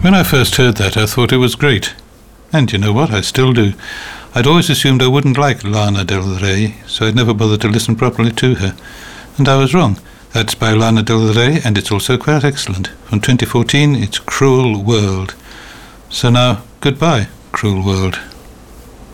When I first heard that, I thought it was great. And you know what? I still do. I'd always assumed I wouldn't like Lana Del Rey, so I'd never bothered to listen properly to her. And I was wrong. That's by Lana Del Rey, and it's also quite excellent. From 2014, it's Cruel World. So now, goodbye, Cruel World.